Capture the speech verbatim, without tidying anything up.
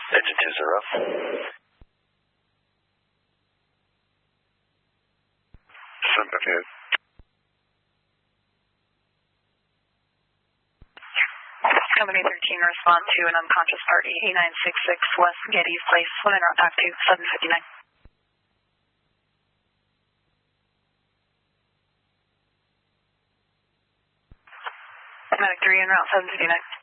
Engine two zero. seven fifty-eight. Company thirteen, respond to an unconscious party, eighty-nine sixty-six West Getty Place, one in route back to seven fifty-nine. Medic three en route seven fifty-nine.